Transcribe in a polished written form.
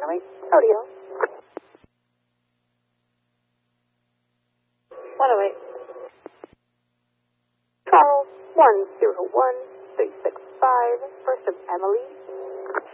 108 Rodeo. 108. Charles 101365, first of Emily.